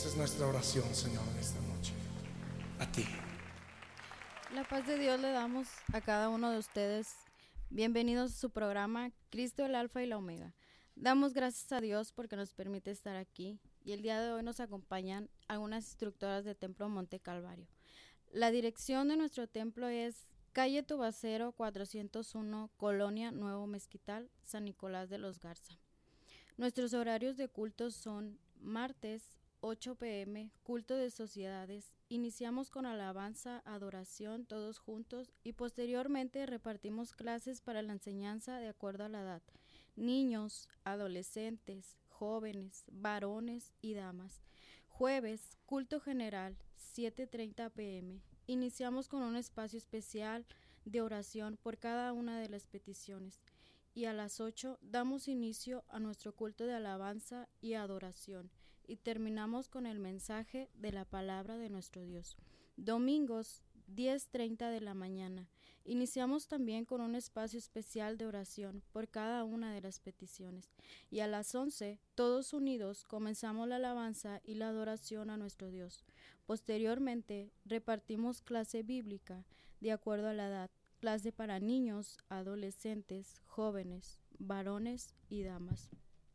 Esa es nuestra oración, Señor, en esta noche. A ti. La paz de Dios le damos a cada uno de ustedes. Bienvenidos a su programa Cristo el Alfa y la Omega. Damos gracias a Dios porque nos permite estar aquí y el día de hoy nos acompañan algunas instructoras de Templo Monte Calvario. La dirección de nuestro templo es calle Tubacero 401, Colonia Nuevo Mezquital, San Nicolás de los Garza. Nuestros horarios de cultos son martes 8 p.m., culto de sociedades. Iniciamos con alabanza, adoración, todos juntos y posteriormente repartimos clases para la enseñanza de acuerdo a la edad. Niños, adolescentes, jóvenes, varones y damas. Jueves, culto general, 7:30 p.m. Iniciamos con un espacio especial de oración por cada una de las peticiones. Y a las 8 damos inicio a nuestro culto de alabanza y adoración y terminamos con el mensaje de la palabra de nuestro Dios. Domingos 10:30 de la mañana. Iniciamos también con un espacio especial de oración por cada una de las peticiones. Y a las 11, todos unidos, comenzamos la alabanza y la adoración a nuestro Dios. Posteriormente, repartimos clase bíblica de acuerdo a la edad. Clase para niños, adolescentes, jóvenes, varones y damas.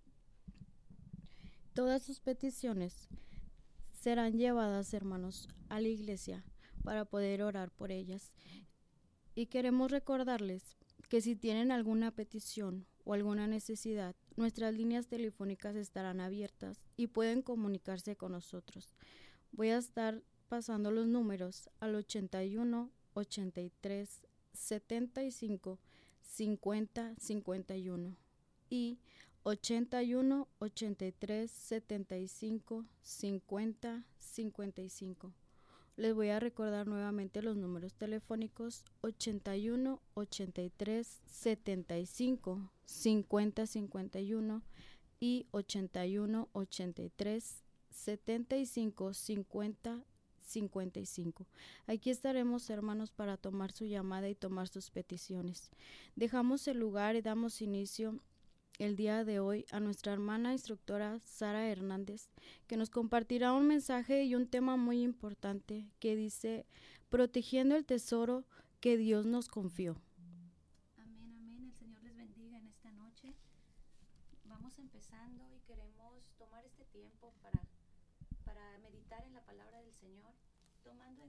Todas sus peticiones serán llevadas, hermanos, a la iglesia para poder orar por ellas. Y queremos recordarles que si tienen alguna petición o alguna necesidad, nuestras líneas telefónicas estarán abiertas y pueden comunicarse con nosotros. Voy a estar pasando los números al 81 83 75 50 51 y 81 83 75 50 55. Les voy a recordar nuevamente los números telefónicos: 81 83 75 50 51 y 81 83 75 50 55. Aquí estaremos, hermanos, para tomar su llamada y tomar sus peticiones. Dejamos el lugar y damos inicio el día de hoy a nuestra hermana instructora Sara Hernández, que nos compartirá un mensaje y un tema muy importante que dice: protegiendo el tesoro que Dios nos confió. Amén, amén. El Señor les bendiga en esta noche. Vamos empezando y queremos tomar este tiempo para meditar en la palabra del Señor, tomando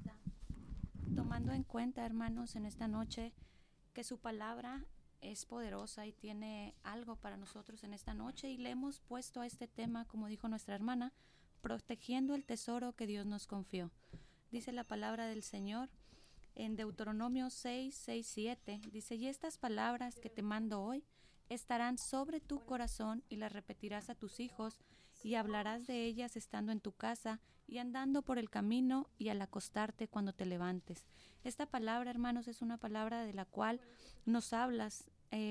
en cuenta, hermanos, en esta noche que su palabra es poderosa y tiene algo para nosotros en esta noche, y le hemos puesto a este tema, como dijo nuestra hermana, protegiendo el tesoro que Dios nos confió. Dice la palabra del Señor en Deuteronomio 6:7, dice: y estas palabras que te mando hoy estarán sobre tu corazón y las repetirás a tus hijos y hablarás de ellas estando en tu casa y andando por el camino y al acostarte cuando te levantes. Esta palabra, hermanos, es una palabra de la cual nos hablas,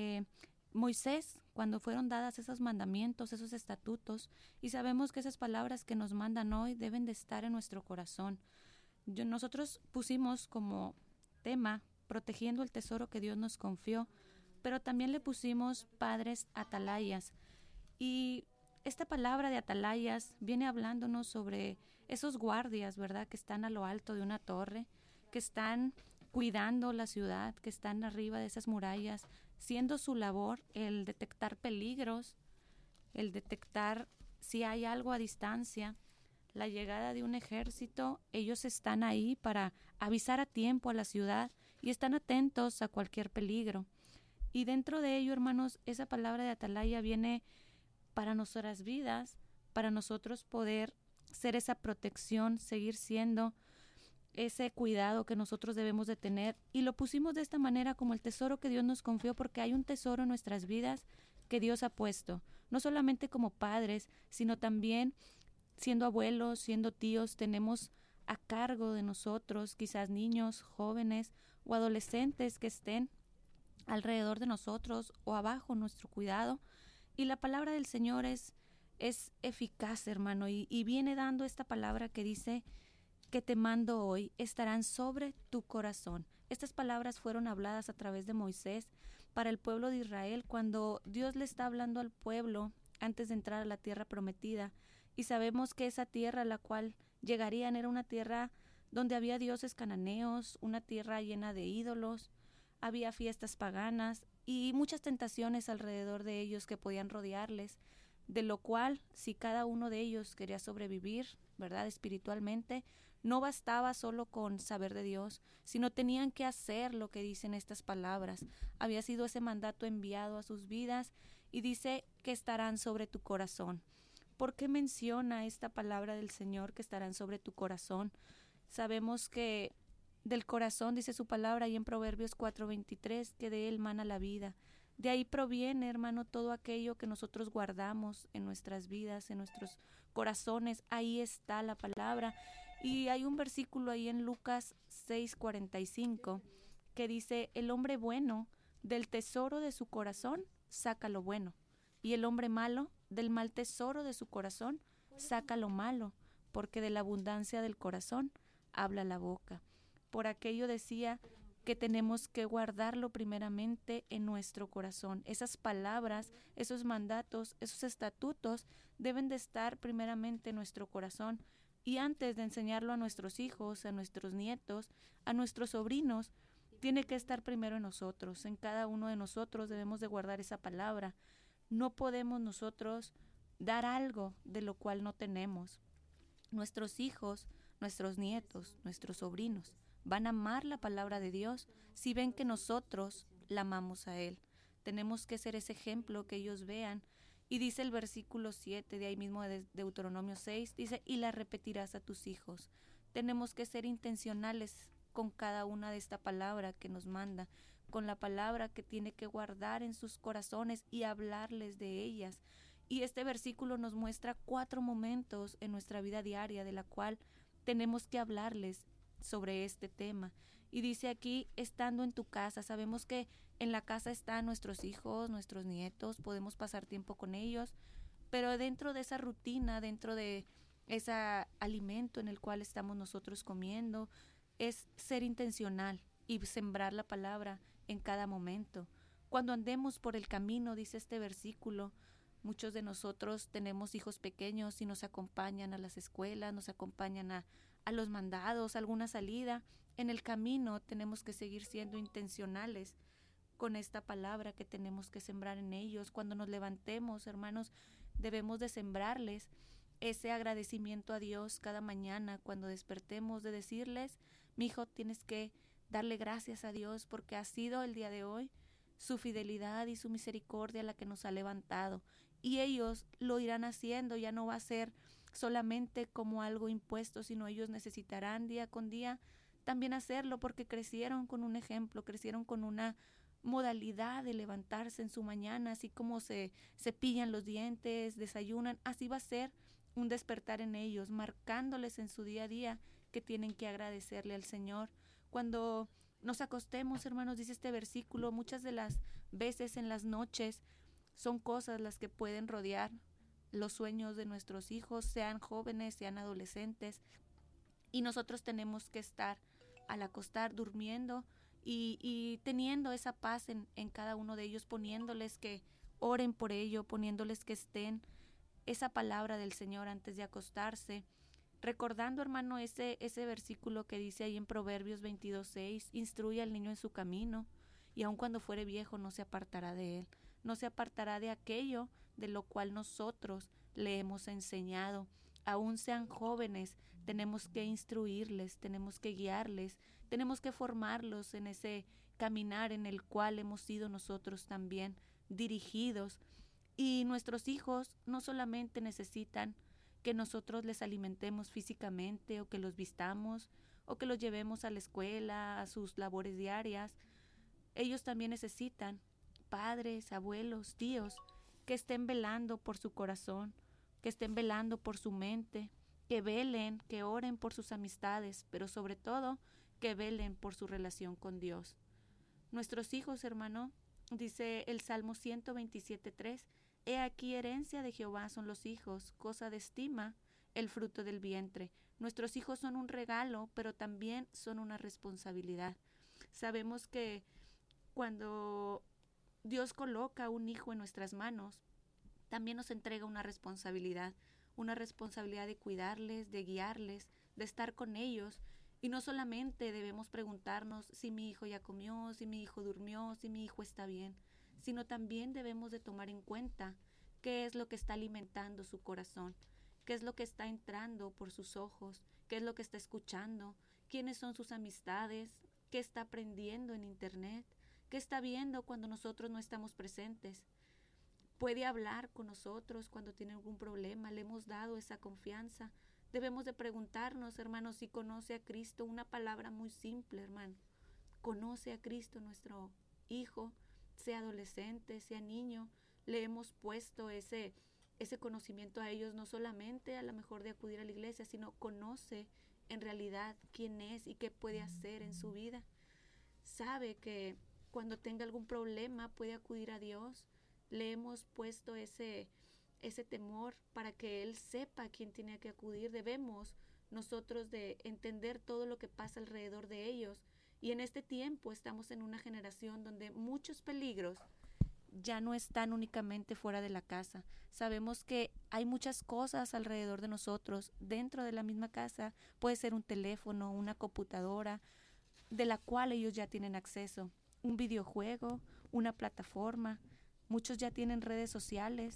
Moisés, cuando fueron dadas esos mandamientos, esos estatutos, y sabemos que esas palabras que nos mandan hoy deben de estar en nuestro corazón. Nosotros pusimos como tema protegiendo el tesoro que Dios nos confió, pero también le pusimos padres atalayas. Y esta palabra de atalayas viene hablándonos sobre esos guardias, ¿verdad?, que están a lo alto de una torre, que están cuidando la ciudad, que están arriba de esas murallas, siendo su labor el detectar peligros, el detectar si hay algo a distancia, la llegada de un ejército. Ellos están ahí para avisar a tiempo a la ciudad y están atentos a cualquier peligro. Y dentro de ello, hermanos, esa palabra de atalaya viene para nuestras vidas, para nosotros poder ser esa protección, seguir siendo ese cuidado que nosotros debemos de tener. Y lo pusimos de esta manera, como el tesoro que Dios nos confió, porque hay un tesoro en nuestras vidas que Dios ha puesto, no solamente como padres, sino también siendo abuelos, siendo tíos. Tenemos a cargo de nosotros quizás niños, jóvenes o adolescentes que estén alrededor de nosotros o abajo nuestro cuidado. Y la palabra del Señor es eficaz, hermano, y viene dando esta palabra que dice: que te mando hoy estarán sobre tu corazón. Estas palabras fueron habladas a través de Moisés para el pueblo de Israel, cuando Dios le está hablando al pueblo antes de entrar a la tierra prometida, y sabemos que esa tierra a la cual llegarían era una tierra donde había dioses cananeos, una tierra llena de ídolos, había fiestas paganas y muchas tentaciones alrededor de ellos que podían rodearles, de lo cual, si cada uno de ellos quería sobrevivir, ¿verdad?, espiritualmente, no bastaba solo con saber de Dios, sino tenían que hacer lo que dicen estas palabras. Había sido ese mandato enviado a sus vidas y dice que estarán sobre tu corazón. ¿Por qué menciona esta palabra del Señor que estarán sobre tu corazón? Sabemos que del corazón, dice su palabra ahí en Proverbios 4:23, que de él mana la vida. De ahí proviene, hermano, todo aquello que nosotros guardamos en nuestras vidas, en nuestros corazones. Ahí está la palabra. Y hay un versículo ahí en Lucas 6:45 que dice: el hombre bueno del tesoro de su corazón saca lo bueno, y el hombre malo del mal tesoro de su corazón saca lo malo, porque de la abundancia del corazón habla la boca. Por aquello decía que tenemos que guardarlo primeramente en nuestro corazón. Esas palabras, esos mandatos, esos estatutos deben de estar primeramente en nuestro corazón. Y antes de enseñarlo a nuestros hijos, a nuestros nietos, a nuestros sobrinos, tiene que estar primero en nosotros. En cada uno de nosotros debemos de guardar esa palabra. No podemos nosotros dar algo de lo cual no tenemos. Nuestros hijos, nuestros nietos, nuestros sobrinos van a amar la palabra de Dios si ven que nosotros la amamos a Él. Tenemos que ser ese ejemplo que ellos vean. Y dice el versículo 7 de ahí mismo de Deuteronomio 6, dice: y la repetirás a tus hijos. Tenemos que ser intencionales con cada una de esta palabra que nos manda, con la palabra que tiene que guardar en sus corazones y hablarles de ellas. Y este versículo nos muestra 4 momentos en nuestra vida diaria de la cual tenemos que hablarles sobre este tema. Y dice aquí: estando en tu casa. Sabemos que en la casa están nuestros hijos, nuestros nietos, podemos pasar tiempo con ellos, pero dentro de esa rutina, dentro de ese alimento en el cual estamos nosotros comiendo, es ser intencional y sembrar la palabra en cada momento. Cuando andemos por el camino, dice este versículo, muchos de nosotros tenemos hijos pequeños y nos acompañan a las escuelas, nos acompañan a los mandados, a alguna salida. En el camino tenemos que seguir siendo intencionales con esta palabra que tenemos que sembrar en ellos. Cuando nos levantemos, hermanos, debemos de sembrarles ese agradecimiento a Dios cada mañana cuando despertemos, de decirles: mi hijo, tienes que darle gracias a Dios porque ha sido el día de hoy su fidelidad y su misericordia la que nos ha levantado. Y ellos lo irán haciendo, ya no va a ser solamente como algo impuesto, sino ellos necesitarán día con día también hacerlo porque crecieron con un ejemplo, crecieron con una modalidad de levantarse en su mañana, así como se cepillan los dientes, desayunan, así va a ser un despertar en ellos, marcándoles en su día a día que tienen que agradecerle al Señor. Cuando nos acostemos, hermanos, dice este versículo, muchas de las veces en las noches son cosas las que pueden rodear los sueños de nuestros hijos, sean jóvenes, sean adolescentes, y nosotros tenemos que estar al acostar durmiendo y teniendo esa paz en cada uno de ellos, poniéndoles que oren por ello, poniéndoles que estén esa palabra del Señor antes de acostarse, recordando, hermano, ese versículo que dice ahí en Proverbios 22:6, instruye al niño en su camino, y aun cuando fuere viejo no se apartará de él, no se apartará de aquello de lo cual nosotros le hemos enseñado. Aún sean jóvenes, tenemos que instruirles, tenemos que guiarles, tenemos que formarlos en ese caminar en el cual hemos sido nosotros también dirigidos. Y nuestros hijos no solamente necesitan que nosotros les alimentemos físicamente o que los vistamos o que los llevemos a la escuela, a sus labores diarias. Ellos también necesitan padres, abuelos, tíos que estén velando por su corazón, que estén velando por su mente, que velen, que oren por sus amistades, pero sobre todo que velen por su relación con Dios. Nuestros hijos, hermano, dice el Salmo 127:3, he aquí herencia de Jehová son los hijos, cosa de estima el fruto del vientre. Nuestros hijos son un regalo, pero también son una responsabilidad. Sabemos que cuando Dios coloca un hijo en nuestras manos, también nos entrega una responsabilidad. una responsabilidad de cuidarles, de guiarles, de estar con ellos. Y no solamente debemos preguntarnos si mi hijo ya comió, si mi hijo durmió, si mi hijo está bien, sino también debemos de tomar en cuenta qué es lo que está alimentando su corazón, qué es lo que está entrando por sus ojos, qué es lo que está escuchando, quiénes son sus amistades, qué está aprendiendo en internet, qué está viendo cuando nosotros no estamos presentes. Puede hablar con nosotros cuando tiene algún problema, le hemos dado esa confianza. Debemos de preguntarnos, hermanos, si conoce a Cristo, una palabra muy simple, hermano. Conoce a Cristo, nuestro hijo, sea adolescente, sea niño. Le hemos puesto ese conocimiento a ellos, no solamente a lo mejor de acudir a la iglesia, sino conoce en realidad quién es y qué puede hacer en su vida. Sabe que cuando tenga algún problema puede acudir a Dios. Le hemos puesto ese temor para que Él sepa a quién tiene que acudir. Debemos nosotros de entender todo lo que pasa alrededor de ellos. Y en este tiempo estamos en una generación donde muchos peligros ya no están únicamente fuera de la casa. Sabemos que hay muchas cosas alrededor de nosotros, dentro de la misma casa. Puede ser un teléfono, una computadora, de la cual ellos ya tienen acceso, un videojuego, una plataforma. Muchos ya tienen redes sociales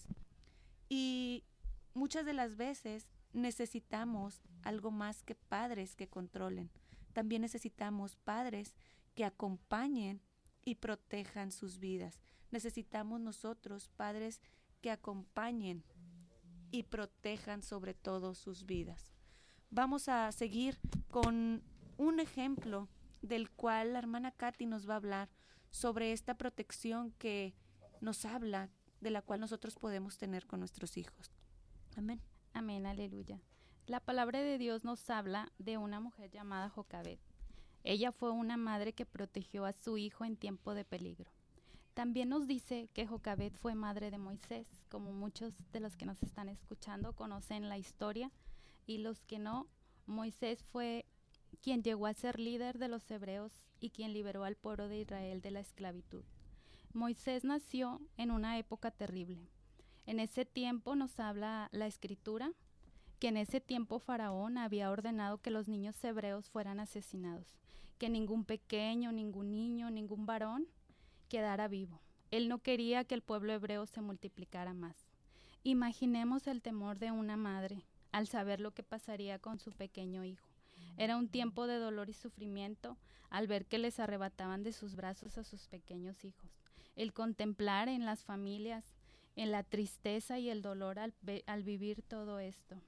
y muchas de las veces necesitamos algo más que padres que controlen. También necesitamos padres que acompañen y protejan sus vidas. Necesitamos nosotros padres que acompañen y protejan sobre todo sus vidas. Vamos a seguir con un ejemplo del cual la hermana Katy nos va a hablar sobre esta protección que nos habla, de la cual nosotros podemos tener con nuestros hijos. Amén. Amén, aleluya. La palabra de Dios nos habla de una mujer llamada Jocabed. Ella fue una madre que protegió a su hijo en tiempo de peligro. También nos dice que Jocabed fue madre de Moisés, como muchos de los que nos están escuchando conocen la historia, y los que no, Moisés fue quien llegó a ser líder de los hebreos y quien liberó al pueblo de Israel de la esclavitud. Moisés nació en una época terrible. En ese tiempo nos habla la Escritura que en ese tiempo Faraón había ordenado que los niños hebreos fueran asesinados, que ningún pequeño, ningún niño, ningún varón quedara vivo. Él no quería que el pueblo hebreo se multiplicara más. Imaginemos el temor de una madre al saber lo que pasaría con su pequeño hijo. Era un tiempo de dolor y sufrimiento al ver que les arrebataban de sus brazos a sus pequeños hijos. El contemplar en las familias, en la tristeza y el dolor al vivir todo esto.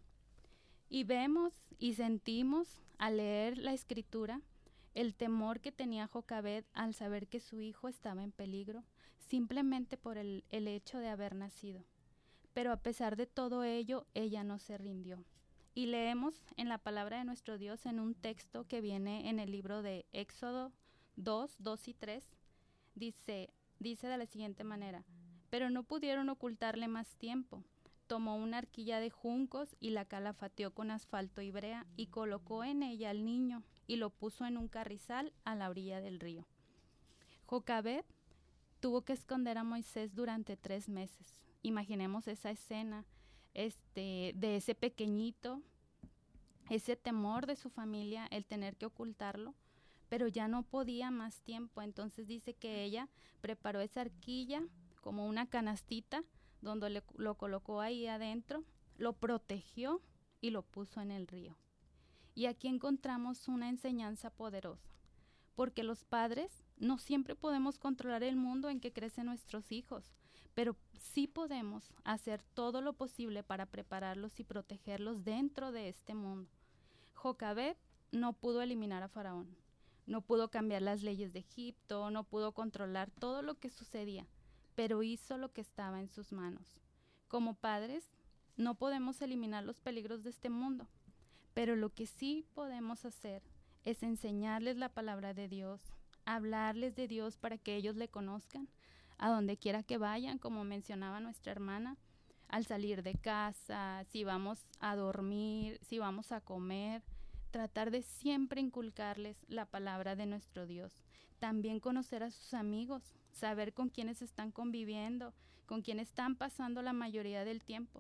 Y vemos y sentimos al leer la Escritura el temor que tenía Jocabed al saber que su hijo estaba en peligro, simplemente por el hecho de haber nacido. Pero a pesar de todo ello, ella no se rindió. Y leemos en la palabra de nuestro Dios en un texto que viene en el libro de Éxodo 2 y 3, dice de la siguiente manera: pero no pudieron ocultarle más tiempo. Tomó una arquilla de juncos y la calafateó con asfalto y brea y colocó en ella al niño y lo puso en un carrizal a la orilla del río. Jocabed tuvo que esconder a Moisés durante 3 meses. Imaginemos esa escena de ese pequeñito, ese temor de su familia, el tener que ocultarlo, pero ya no podía más tiempo. Entonces dice que ella preparó esa arquilla como una canastita donde lo colocó ahí adentro, lo protegió y lo puso en el río. Y aquí encontramos una enseñanza poderosa, porque los padres no siempre podemos controlar el mundo en que crecen nuestros hijos, pero sí podemos hacer todo lo posible para prepararlos y protegerlos dentro de este mundo. Jocabed no pudo eliminar a Faraón, no pudo cambiar las leyes de Egipto, no pudo controlar todo lo que sucedía, pero hizo lo que estaba en sus manos. Como padres, no podemos eliminar los peligros de este mundo, pero lo que sí podemos hacer es enseñarles la palabra de Dios, hablarles de Dios para que ellos le conozcan, a donde quiera que vayan, como mencionaba nuestra hermana, al salir de casa, si vamos a dormir, si vamos a comer, tratar de siempre inculcarles la palabra de nuestro Dios. También conocer a sus amigos, saber con quiénes están conviviendo, con quiénes están pasando la mayoría del tiempo,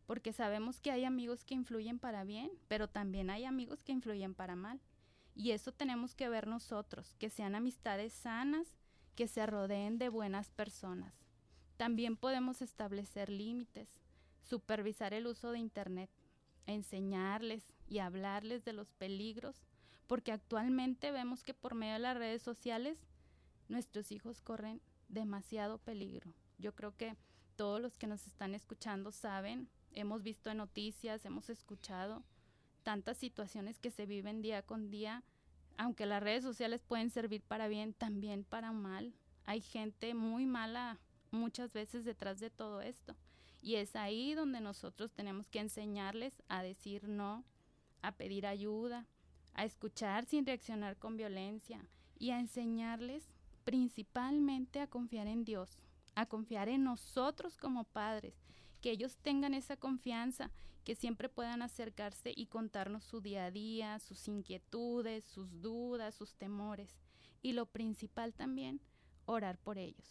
porque sabemos que hay amigos que influyen para bien, pero también hay amigos que influyen para mal. Y eso tenemos que ver nosotros, que sean amistades sanas, que se rodeen de buenas personas. También podemos establecer límites, supervisar el uso de Internet, enseñarles y hablarles de los peligros, porque actualmente vemos que por medio de las redes sociales nuestros hijos corren demasiado peligro. Yo creo que todos los que nos están escuchando saben, hemos visto en noticias, hemos escuchado tantas situaciones que se viven día con día, aunque las redes sociales pueden servir para bien, también para mal. Hay gente muy mala muchas veces detrás de todo esto. Y es ahí donde nosotros tenemos que enseñarles a decir no, a pedir ayuda, a escuchar sin reaccionar con violencia y a enseñarles principalmente a confiar en Dios, a confiar en nosotros como padres, que ellos tengan esa confianza, que siempre puedan acercarse y contarnos su día a día, sus inquietudes, sus dudas, sus temores. Y lo principal también, orar por ellos.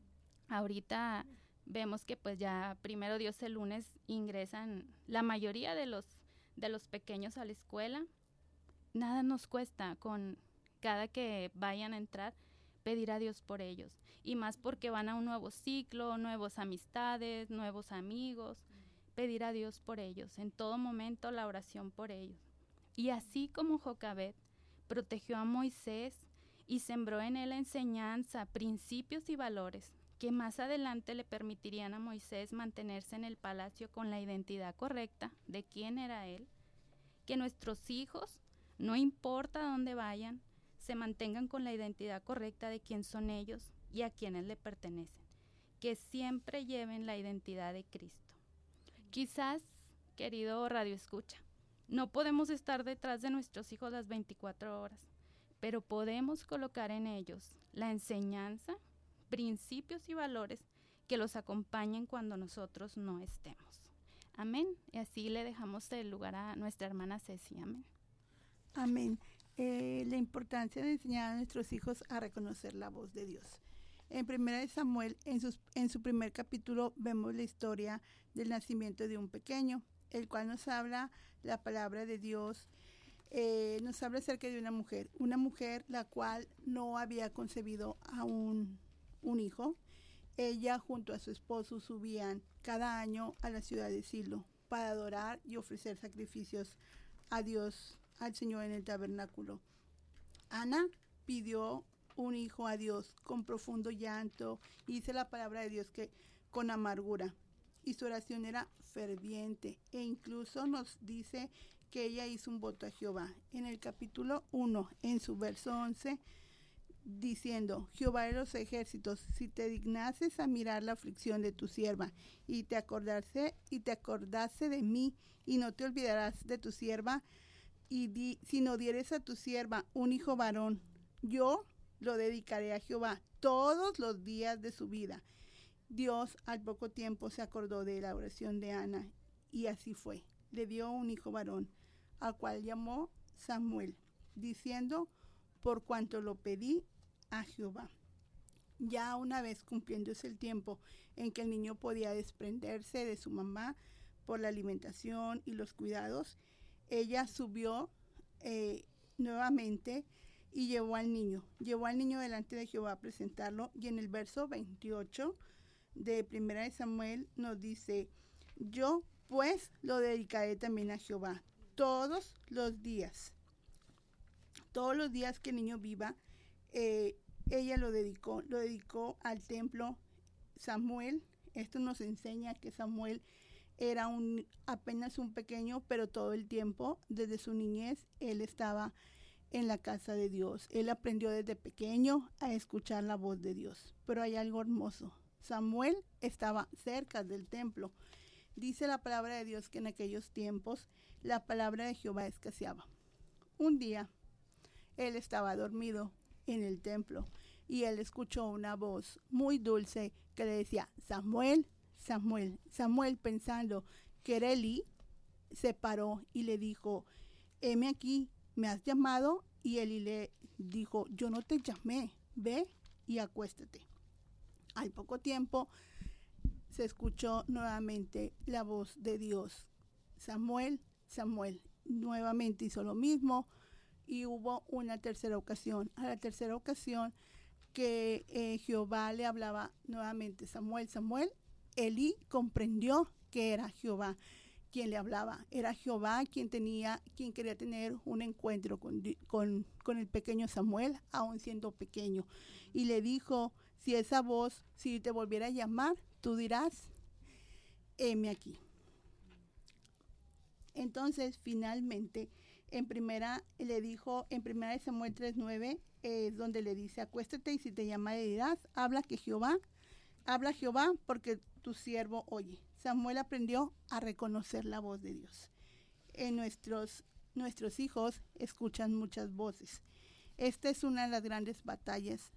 Ahorita vemos que pues ya primero Dios el lunes ingresan la mayoría de los pequeños a la escuela. Nada nos cuesta con cada que vayan a entrar pedir a Dios por ellos, y más porque van a un nuevo ciclo, nuevas amistades, nuevos amigos, pedir a Dios por ellos, en todo momento la oración por ellos. Y así como Jocabed protegió a Moisés y sembró en él enseñanza, principios y valores que más adelante le permitirían a Moisés mantenerse en el palacio con la identidad correcta de quién era él, que nuestros hijos, no importa dónde vayan, se mantengan con la identidad correcta de quién son ellos y a quiénes le pertenecen, que siempre lleven la identidad de Cristo. Quizás, querido Radio Escucha, no podemos estar detrás de nuestros hijos las 24 horas, pero podemos colocar en ellos la enseñanza, principios y valores que los acompañen cuando nosotros no estemos. Amén. Y así le dejamos el lugar a nuestra hermana Ceci. Amén. Amén. La importancia de enseñar a nuestros hijos a reconocer la voz de Dios. En 1 Samuel, en su primer capítulo, vemos la historia del nacimiento de un pequeño, el cual nos habla la palabra de Dios, nos habla acerca de una mujer la cual no había concebido a un hijo. Ella junto a su esposo subían cada año a la ciudad de Silo para adorar y ofrecer sacrificios a Dios, al Señor en el tabernáculo. Ana pidió un hijo a Dios con profundo llanto, y dice la palabra de Dios que con amargura, y su oración era ferviente, e incluso nos dice que ella hizo un voto a Jehová en el capítulo 1, en su verso 11, diciendo: Jehová de los ejércitos, si te dignases a mirar la aflicción de tu sierva y te acordase de mí, y no te olvidarás de tu sierva, si no dieres a tu sierva un hijo varón, yo lo dedicaré a Jehová todos los días de su vida. Dios al poco tiempo se acordó de la oración de Ana, y así fue. Le dio un hijo varón, al cual llamó Samuel, diciendo: por cuanto lo pedí a Jehová. Ya una vez cumpliéndose el tiempo en que el niño podía desprenderse de su mamá por la alimentación y los cuidados, ella subió nuevamente y llevó al niño delante de Jehová a presentarlo. Y en el verso 28 de 1 Samuel nos dice: yo pues lo dedicaré también a Jehová todos los días que el niño viva. Ella lo dedicó al templo. Samuel, esto nos enseña que Samuel era apenas un pequeño, pero todo el tiempo, desde su niñez, él estaba en la casa de Dios. Él aprendió desde pequeño a escuchar la voz de Dios. Pero hay algo hermoso. Samuel estaba cerca del templo. Dice la palabra de Dios que en aquellos tiempos la palabra de Jehová escaseaba. Un día, él estaba dormido en el templo y él escuchó una voz muy dulce que le decía: Samuel, Samuel. Samuel, pensando que era Elí, se paró y le dijo: heme aquí, ¿me has llamado? Y Elí le dijo: yo no te llamé, ve y acuéstate. Al poco tiempo, se escuchó nuevamente la voz de Dios. Samuel, Samuel, nuevamente hizo lo mismo y hubo una tercera ocasión. A la tercera ocasión que Jehová le hablaba nuevamente, Samuel, Samuel, Elí comprendió que era Jehová quien le hablaba. Era Jehová quien quería tener un encuentro con el pequeño Samuel, aún siendo pequeño. Y le dijo, si esa voz, si te volviera a llamar, tú dirás, heme aquí. Entonces, finalmente, en primera de Samuel 3:9, es donde le dice, acuéstate y si te llama le dirás, habla Jehová porque tu siervo oye. Samuel aprendió a reconocer la voz de Dios. Nuestros hijos escuchan muchas voces. Esta es una de las grandes batallas.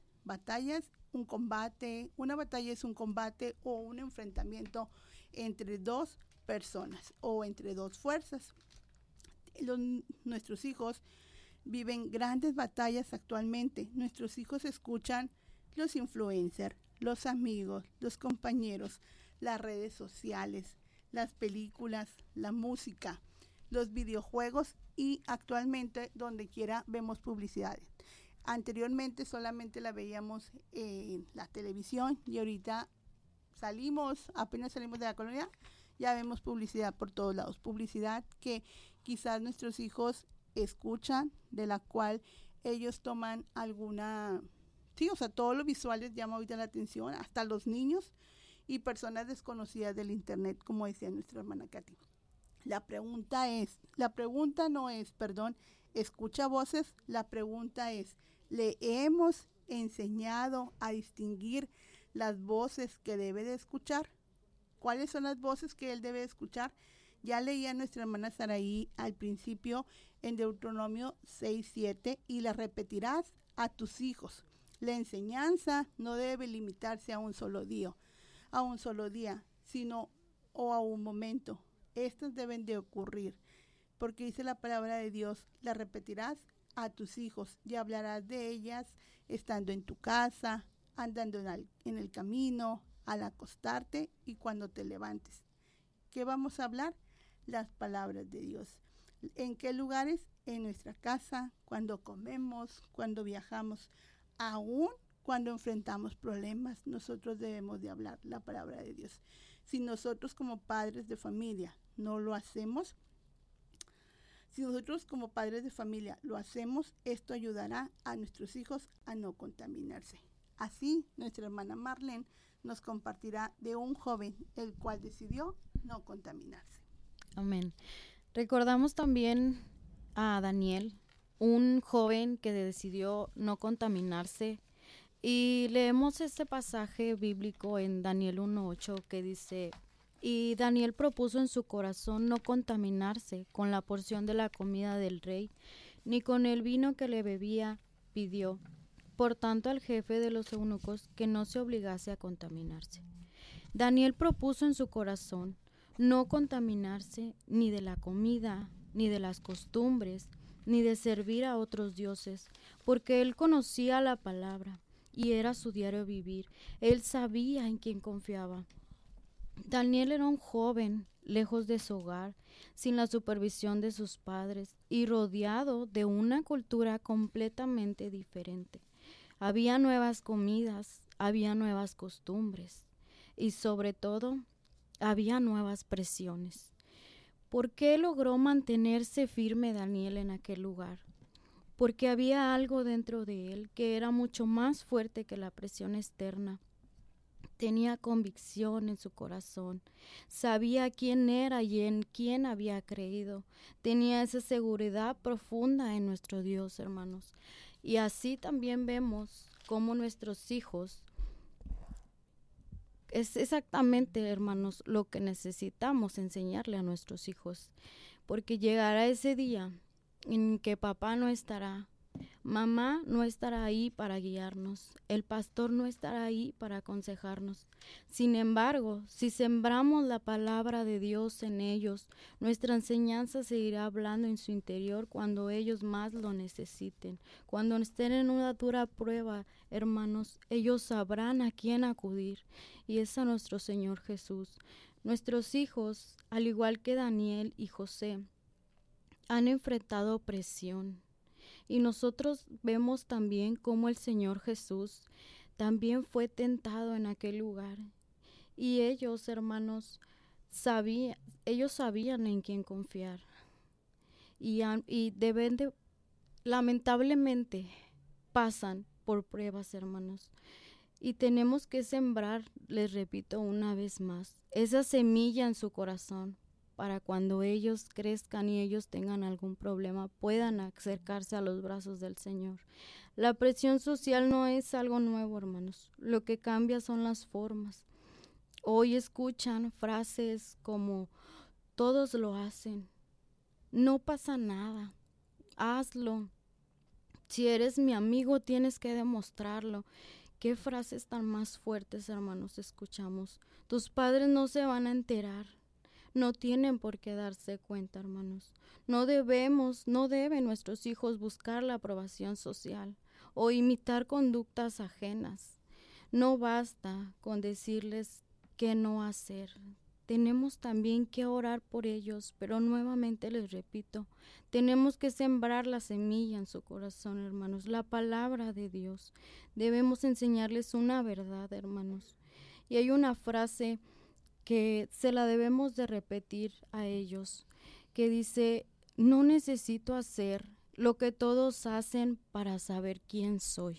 Una batalla es un combate o un enfrentamiento entre dos personas o entre dos fuerzas. Nuestros hijos viven grandes batallas actualmente. Nuestros hijos escuchan los influencers, los amigos, los compañeros, las redes sociales, las películas, la música, los videojuegos y actualmente donde quiera vemos publicidades. Anteriormente solamente la veíamos en la televisión y ahorita apenas salimos de la colonia, ya vemos publicidad por todos lados. Publicidad que quizás nuestros hijos escuchan, de la cual ellos toman todo lo visual les llama ahorita la atención, hasta los niños y personas desconocidas del internet, como decía nuestra hermana Katy. La pregunta no es, escucha voces, la pregunta es, ¿le hemos enseñado a distinguir las voces que debe de escuchar? ¿Cuáles son las voces que él debe escuchar? Ya leía nuestra hermana Saraí al principio en Deuteronomio 6:7 y la repetirás a tus hijos. La enseñanza no debe limitarse a un solo día, sino a un momento. Estas deben de ocurrir, porque dice la palabra de Dios, la repetirás a tus hijos y hablarás de ellas estando en tu casa, andando en el camino, al acostarte y cuando te levantes. ¿Qué vamos a hablar? Las palabras de Dios. ¿En qué lugares? En nuestra casa, cuando comemos, cuando viajamos, aún cuando enfrentamos problemas, nosotros debemos de hablar la palabra de Dios. Si nosotros como padres de familia no lo hacemos, esto ayudará a nuestros hijos a no contaminarse. Así, nuestra hermana Marlene nos compartirá de un joven el cual decidió no contaminarse. Amén. Recordamos también a Daniel, un joven que decidió no contaminarse, y leemos este pasaje bíblico en Daniel 1:8 que dice, y Daniel propuso en su corazón no contaminarse con la porción de la comida del rey, ni con el vino que le bebía, pidió, por tanto, al jefe de los eunucos que no se obligase a contaminarse. Daniel propuso en su corazón no contaminarse ni de la comida, ni de las costumbres, ni de servir a otros dioses, porque él conocía la palabra y era su diario vivir. Él sabía en quién confiaba. Daniel era un joven, lejos de su hogar, sin la supervisión de sus padres y rodeado de una cultura completamente diferente. Había nuevas comidas, había nuevas costumbres y sobre todo había nuevas presiones. ¿Por qué logró mantenerse firme Daniel en aquel lugar? Porque había algo dentro de él que era mucho más fuerte que la presión externa. Tenía convicción en su corazón, sabía quién era y en quién había creído. Tenía esa seguridad profunda en nuestro Dios, hermanos. Y así también vemos cómo nuestros hijos, es exactamente, hermanos, lo que necesitamos enseñarle a nuestros hijos, porque llegará ese día en que papá no estará, Mamá no estará ahí para guiarnos, el pastor no estará ahí para aconsejarnos. Sin embargo, si sembramos la palabra de Dios en ellos, nuestra enseñanza seguirá hablando en su interior cuando ellos más lo necesiten. Cuando estén en una dura prueba, hermanos, ellos sabrán a quién acudir, y es a nuestro Señor Jesús. Nuestros hijos, al igual que Daniel y José, han enfrentado opresión. Y nosotros vemos también cómo el Señor Jesús también fue tentado en aquel lugar. Y ellos, hermanos, ellos sabían en quién confiar. Y lamentablemente, pasan por pruebas, hermanos. Y tenemos que sembrar, les repito una vez más, esa semilla en su corazón, para cuando ellos crezcan y ellos tengan algún problema, puedan acercarse a los brazos del Señor. La presión social no es algo nuevo, hermanos. Lo que cambia son las formas. Hoy escuchan frases como, todos lo hacen, no pasa nada, hazlo. Si eres mi amigo, tienes que demostrarlo. ¿Qué frases tan más fuertes, hermanos, escuchamos? Tus padres no se van a enterar. No tienen por qué darse cuenta, hermanos. No deben nuestros hijos buscar la aprobación social o imitar conductas ajenas. No basta con decirles qué no hacer. Tenemos también que orar por ellos, pero nuevamente les repito, tenemos que sembrar la semilla en su corazón, hermanos, la palabra de Dios. Debemos enseñarles una verdad, hermanos. Y hay una frase que se la debemos de repetir a ellos, que dice, no necesito hacer lo que todos hacen para saber quién soy.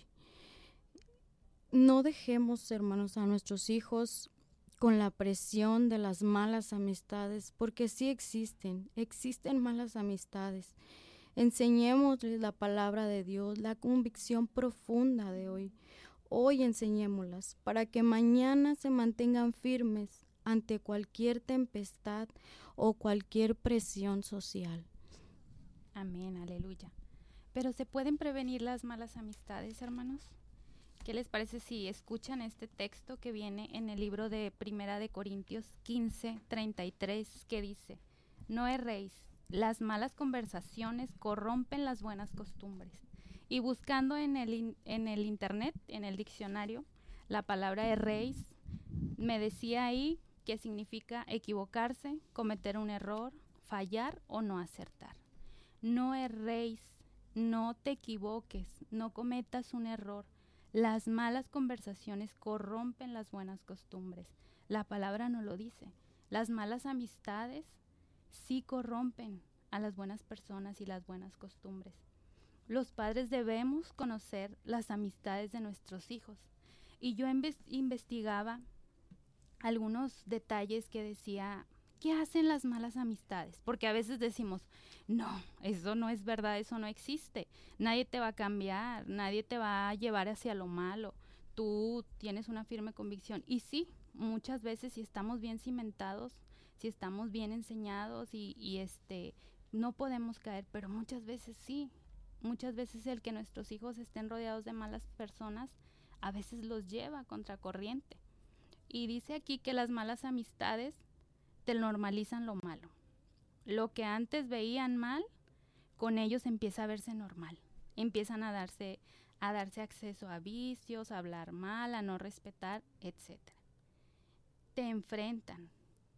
No dejemos, hermanos, a nuestros hijos con la presión de las malas amistades, porque sí existen malas amistades. Enseñémosles la palabra de Dios, la convicción profunda de hoy. Hoy enseñémoslas para que mañana se mantengan firmes ante cualquier tempestad o cualquier presión social. Amén, aleluya. Pero ¿se pueden prevenir las malas amistades, hermanos? ¿Qué les parece si escuchan este texto que viene en el libro de Primera de Corintios 15:33, que dice, no erréis, las malas conversaciones corrompen las buenas costumbres? Y buscando en el internet, en el diccionario, la palabra erréis, me decía ahí que significa equivocarse, cometer un error, fallar o no acertar. No erréis, no te equivoques, no cometas un error. Las malas conversaciones corrompen las buenas costumbres. La palabra nos lo dice. Las malas amistades sí corrompen a las buenas personas y las buenas costumbres. Los padres debemos conocer las amistades de nuestros hijos. Y yo investigaba algunos detalles que decía, ¿qué hacen las malas amistades? Porque a veces decimos, no, eso no es verdad, eso no existe. Nadie te va a cambiar, nadie te va a llevar hacia lo malo. Tú tienes una firme convicción. Y sí, muchas veces si estamos bien cimentados, si estamos bien enseñados y no podemos caer, pero muchas veces sí. Muchas veces el que nuestros hijos estén rodeados de malas personas, a veces los lleva a contracorriente. Y dice aquí que las malas amistades te normalizan lo malo. Lo que antes veían mal, con ellos empieza a verse normal. Empiezan a darse acceso a vicios, a hablar mal, a no respetar, etc. Te frenan,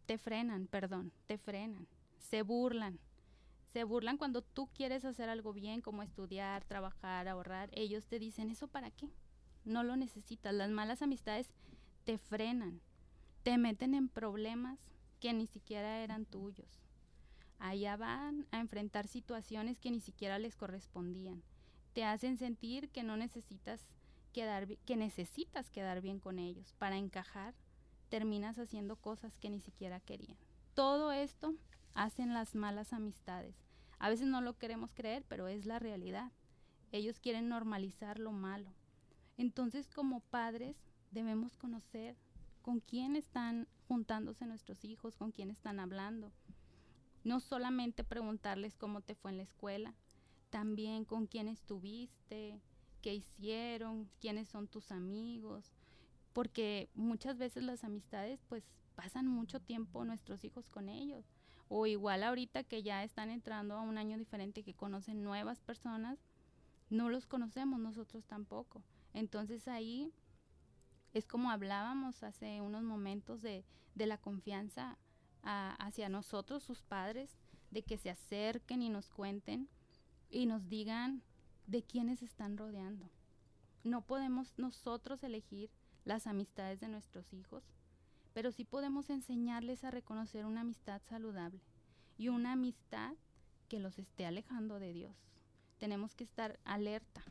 se burlan. Se burlan cuando tú quieres hacer algo bien, como estudiar, trabajar, ahorrar. Ellos te dicen, ¿eso para qué? No lo necesitas. Las malas amistades te frenan, te meten en problemas que ni siquiera eran tuyos. Allá van a enfrentar situaciones que ni siquiera les correspondían. Te hacen sentir que necesitas quedar bien con ellos. Para encajar, terminas haciendo cosas que ni siquiera querían. Todo esto hacen las malas amistades. A veces no lo queremos creer, pero es la realidad. Ellos quieren normalizar lo malo. Entonces, como padres, debemos conocer con quién están juntándose nuestros hijos, con quién están hablando. No solamente preguntarles cómo te fue en la escuela, también con quién estuviste, qué hicieron, quiénes son tus amigos, porque muchas veces las amistades pues pasan mucho tiempo nuestros hijos con ellos, o igual ahorita que ya están entrando a un año diferente, que conocen nuevas personas, no los conocemos nosotros tampoco. Entonces ahí es como hablábamos hace unos momentos de la confianza hacia nosotros, sus padres, de que se acerquen y nos cuenten y nos digan de quiénes están rodeando. No podemos nosotros elegir las amistades de nuestros hijos, pero sí podemos enseñarles a reconocer una amistad saludable y una amistad que los esté alejando de Dios. Tenemos que estar alerta,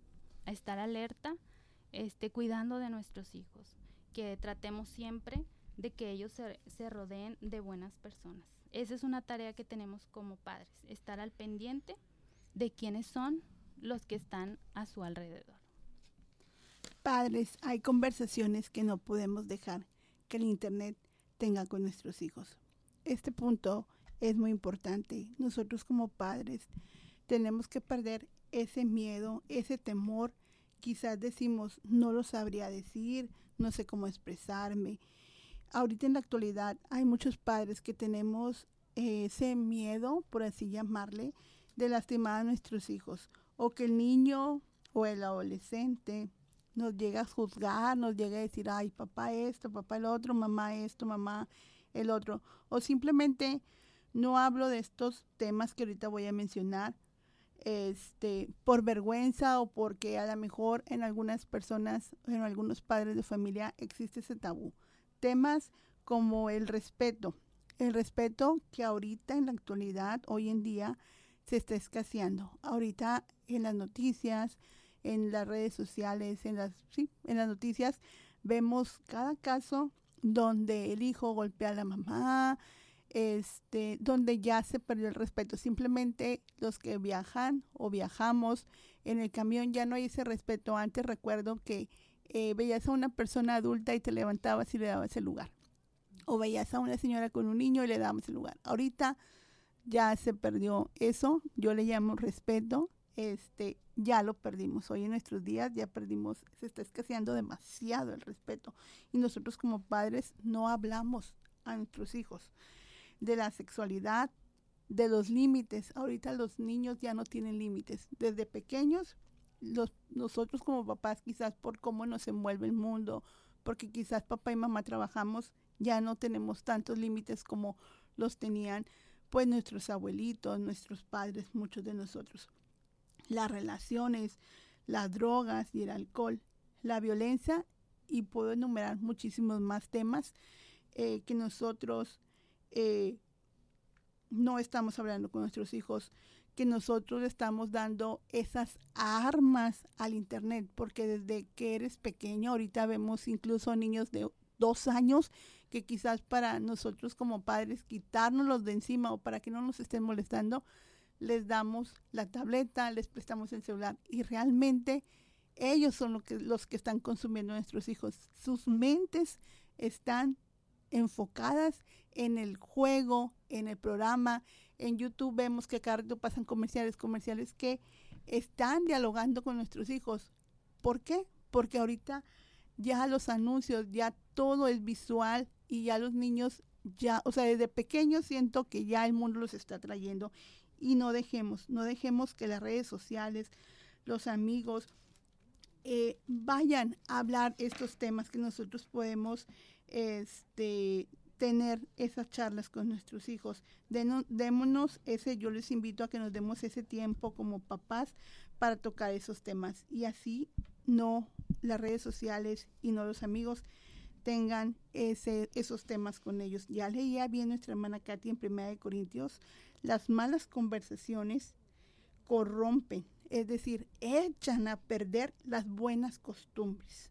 cuidando de nuestros hijos, que tratemos siempre de que ellos se rodeen de buenas personas. Esa es una tarea que tenemos como padres, estar al pendiente de quiénes son los que están a su alrededor. Padres, hay conversaciones que no podemos dejar que el Internet tenga con nuestros hijos. Este punto es muy importante. Nosotros como padres tenemos que perder ese miedo, ese temor. Quizás decimos, no lo sabría decir, no sé cómo expresarme. Ahorita en la actualidad hay muchos padres que tenemos ese miedo, por así llamarle, de lastimar a nuestros hijos, o que el niño o el adolescente nos llega a juzgar, nos llega a decir, ay, papá esto, papá el otro, mamá esto, mamá el otro, o simplemente no hablo de estos temas que ahorita voy a mencionar, por vergüenza o porque a lo mejor en algunas personas, en algunos padres de familia existe ese tabú. Temas como el respeto que ahorita en la actualidad, hoy en día, se está escaseando. Ahorita en las noticias, en las redes sociales, en las noticias, vemos cada caso donde el hijo golpea a la mamá, donde ya se perdió el respeto. Simplemente los que viajan o viajamos en el camión ya no hay ese respeto. Antes recuerdo que veías a una persona adulta y te levantabas y le dabas el lugar. O veías a una señora con un niño y le dabas el lugar. Ahorita ya se perdió eso, yo le llamo respeto, ya lo perdimos. Hoy en nuestros días ya perdimos, se está escaseando demasiado el respeto. Y nosotros como padres no hablamos a nuestros hijos de la sexualidad, de los límites. Ahorita los niños ya no tienen límites. Desde pequeños, nosotros como papás, quizás por cómo nos envuelve el mundo, porque quizás papá y mamá trabajamos, ya no tenemos tantos límites como los tenían pues nuestros abuelitos, nuestros padres, muchos de nosotros. Las relaciones, las drogas y el alcohol, la violencia, y puedo enumerar muchísimos más temas que nosotros no estamos hablando con nuestros hijos, que nosotros le estamos dando esas armas al Internet, porque desde que eres pequeño, ahorita vemos incluso niños de 2 años que quizás para nosotros como padres quitárnoslos de encima o para que no nos estén molestando, les damos la tableta, les prestamos el celular y realmente ellos son los que están consumiendo a nuestros hijos. Sus mentes están enfocadas en el juego, en el programa. En YouTube vemos que cada rato pasan comerciales que están dialogando con nuestros hijos. ¿Por qué? Porque ahorita ya los anuncios, ya todo es visual y ya los niños desde pequeños siento que ya el mundo los está trayendo y no dejemos que las redes sociales, los amigos vayan a hablar estos temas que nosotros podemos tener esas charlas con nuestros hijos. Démonos yo les invito a que nos demos ese tiempo como papás para tocar esos temas y así no las redes sociales y no los amigos tengan esos temas con ellos. Ya leía bien nuestra hermana Katy en 1 Corintios, las malas conversaciones corrompen, es decir, echan a perder las buenas costumbres.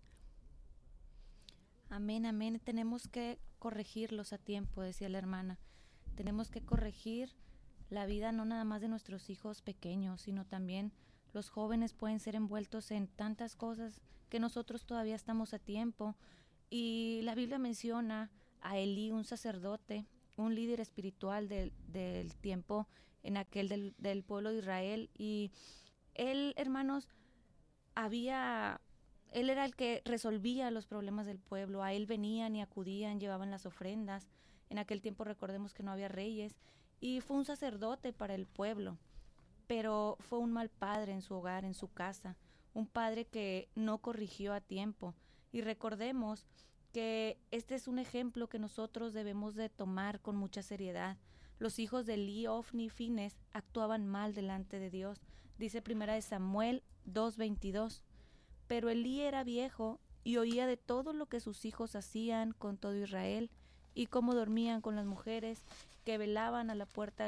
Amén, amén. Tenemos que corregirlos a tiempo, decía la hermana. Tenemos que corregir la vida no nada más de nuestros hijos pequeños, sino también los jóvenes pueden ser envueltos en tantas cosas que nosotros todavía estamos a tiempo. Y la Biblia menciona a Elí, un sacerdote, un líder espiritual del tiempo en aquel del pueblo de Israel. Y él, hermanos, él era el que resolvía los problemas del pueblo. A él venían y acudían, llevaban las ofrendas. En aquel tiempo recordemos que no había reyes, y fue un sacerdote para el pueblo, pero fue un mal padre en su hogar, en su casa, un padre que no corrigió a tiempo. Y recordemos que este es un ejemplo que nosotros debemos de tomar con mucha seriedad. Los hijos de Elí, Ofni y Fines actuaban mal delante de Dios. Dice 1 Samuel 2:22. Pero Elí era viejo y oía de todo lo que sus hijos hacían con todo Israel, y cómo dormían con las mujeres que velaban a la puerta